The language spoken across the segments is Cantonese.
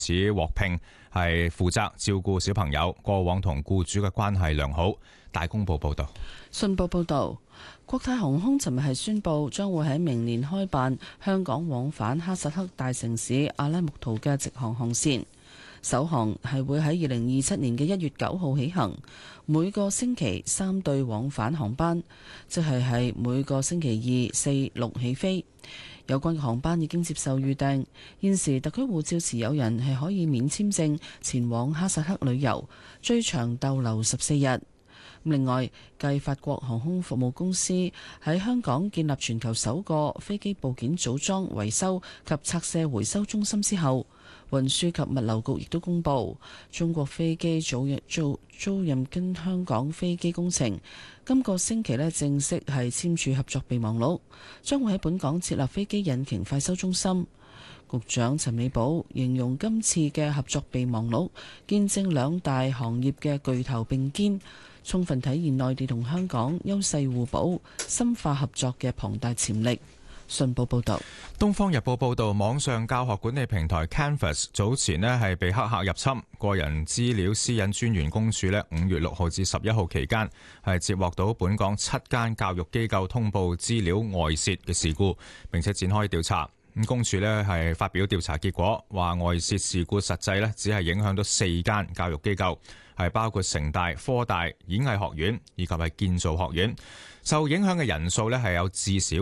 此獲聘係負責照顧小朋友，過往同僱主嘅關係良好。大公報報道。 信報報導，國泰航空尋日係宣布將會喺明年開辦香港往返哈薩克大城市阿拉木圖嘅直航航線，首航係會喺2027年嘅1月9號起行，每個星期3對往返航班，即係每個星期2、4、6起飛。有關嘅航班已經接受預訂，現時特區護照持有人係可以免簽證前往哈薩克旅遊，最長逗留14日。另外，繼法國航空服務公司喺香港建立全球首個飛機部件組裝、維修及拆卸回收中心之後，運輸及物流局亦都公布，中國飛機租賃跟香港飛機工程今個星期正式係簽署合作備忘錄，將會喺本港設立飛機引擎快修中心。局長陳美寶形容今次嘅合作備忘錄見證兩大行業嘅巨頭並肩，充分體現內地同香港優勢互補、深化合作嘅龐大潛力。信報報道。 東方日報報道，網上教學管理平台 Canvas 早前係被黑客入侵，個人資料私隱專員公署5月6號至11號期間係接獲到本港7間教育機構通報資料外泄嘅事故，並且展開調查。公署係發表調查結果，話外泄事故實際只係影響到4間教育機構，係包括城大、科大、演藝學院以及係建造學院。受影響嘅人數係有至少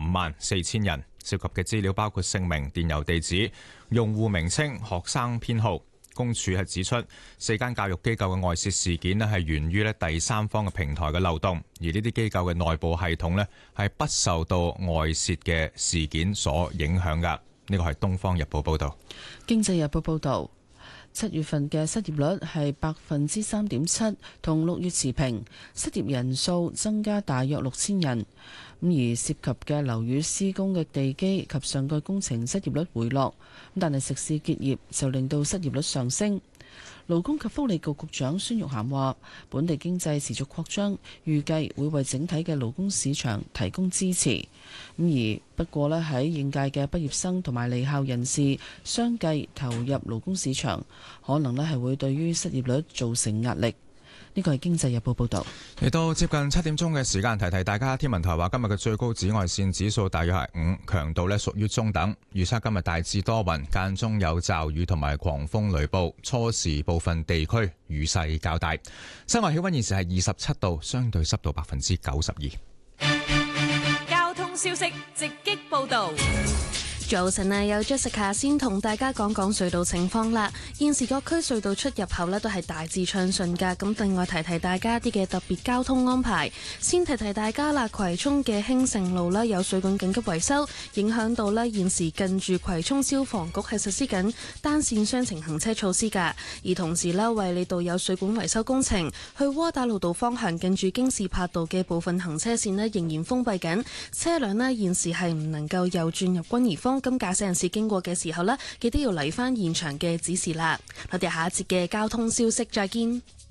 154000人，涉及嘅資料包括姓名、電郵地址、用戶名稱、學生編號。公署係指出，4間教育機構嘅外泄事件係源於第三方嘅平台嘅漏洞，而呢啲機構嘅內部系統係不受到外泄嘅事件所影響㗎。呢個係《東方日報》報導。 《經濟日報》報導，7月份嘅失業率係3.7%，同6月持平，失業人數增加大約6000人。而涉及嘅樓宇施工嘅地基及上蓋工程失業率回落，但係食肆結業就令到失業率上升。勞工及福利局局長孫玉菡話，本地經濟持續擴張，預計會為整體嘅勞工市場提供支持。不過喺應屆嘅畢業生同埋離校人士相繼投入勞工市場，可能係會對於失業率造成壓力。呢個係《經濟日報》報導。 嚟到接近7點鐘嘅時間，提提大家，天文台話今日嘅最高紫外線指數大約係5，強度屬於中等。預測今日大致多雲，間中有驟雨同埋狂風雷暴，初時部分地區雨勢較大。室外氣溫現時係27度，相對濕度92%。 交通消息直擊報導。 早晨啊，有 Jessica 先同大家講講隧道情況啦。現時各區隧道出入口呢都係大致暢順噶。咁另外提提大家啲嘅特別交通安排，先提提大家啦。葵涌嘅興盛路呢有水管緊急維修，影響到呢現時近住葵涌消防局係實施緊單線雙程行車措施噶。而同時呢，衛理道有水管維修工程，去窩打老道方向近住京士柏道嘅部分行車線呢仍然封閉緊，車輛呢現時係唔能夠右轉入君怡坊。咁駕駛人士經過嘅時候呢，記得要嚟返現場嘅指示啦。我哋下一節嘅交通消息再見。